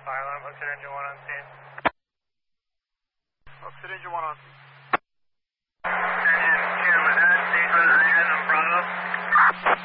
Fire alarm, Oxford Engine 1 on scene. Oxford Engine 1 on scene. Engine 2, was that Steve for the Bravo?